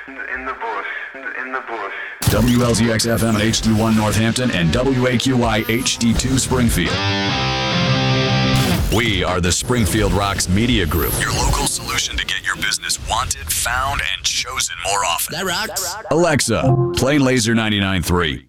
In the bush. In the bush. WLZX FM at HD1 Northampton and WAQY HD2 Springfield. We are the Springfield Rocks Media Group, your local solution to get your business wanted, found, and chosen more often. That rocks. Alexa, play Laser 99.3.